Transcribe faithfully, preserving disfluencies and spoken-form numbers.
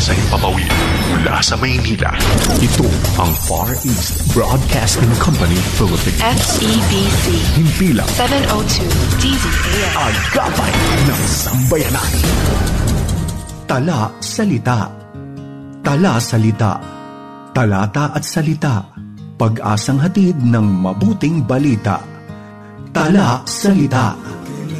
sa himpapawid mula sa Maynila. Ito ang Far East Broadcasting Company Philippines. F E B C. Himpilang seven oh two D Z A M. Agapay ng Sambayanan. Tala, salita. Tala, salita. Talata at salita. Pag-asang hatid ng mabuting balita. Tala, salita.